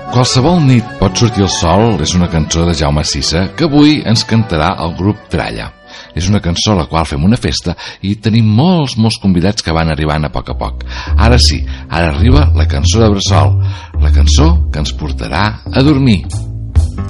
Qualsevol nit pot sortir el sol és una cançó de Jaume Sisa que avui ens cantarà el grup Tralla. És una cançó a la qual fem una festa i tenim molts convidats que van arribant a poc. Ara sí, ara arriba la cançó de Bressol, la cançó que ens portarà a dormir.